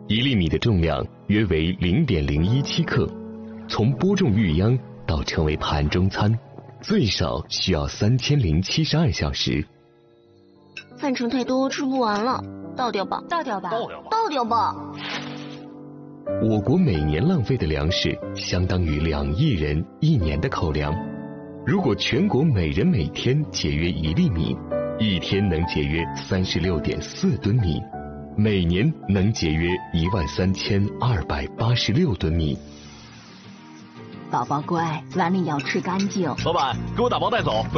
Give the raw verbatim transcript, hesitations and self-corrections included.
一粒米的重量约为零点零一七克，从播种育秧到成为盘中餐，最少需要三千零七十二小时。 饭盛太多，吃不完了，倒掉吧， 倒掉吧， 倒掉吧，倒掉吧。 我国每年浪费的粮食相当于两亿人一年的口粮。如果全国每人每天节约一粒米，一天能节约三十六点四吨米，每年能节约一万三千二百八十六吨米。 宝宝乖，碗里要吃干净。 老板，给我打包带走。